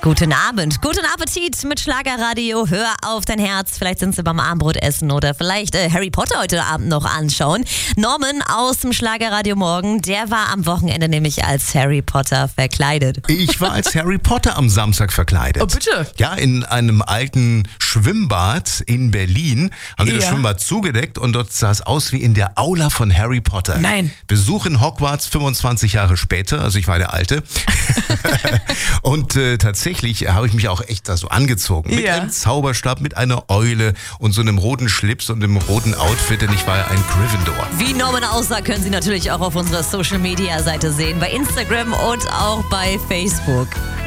Guten Abend, guten Appetit mit Schlagerradio. Hör auf dein Herz. Vielleicht sind sie beim Abendbrot essen oder vielleicht Harry Potter heute Abend noch anschauen. Norman aus dem Schlagerradio Morgen, der war am Wochenende nämlich als Harry Potter verkleidet. Ich war als Harry Potter am Samstag verkleidet. Oh, bitte? Ja, in einem alten Schwimmbad in Berlin haben sie das Schwimmbad zugedeckt und dort sah es aus wie in der Aula von Harry Potter. Nein. Besuch in Hogwarts 25 Jahre später, also ich war der Alte. Und tatsächlich habe ich mich auch echt da so angezogen. Mit einem Zauberstab, mit einer Eule und so einem roten Schlips und einem roten Outfit, denn ich war ja ein Gryffindor. Wie Norman aussah, können Sie natürlich auch auf unserer Social-Media-Seite sehen, bei Instagram und auch bei Facebook.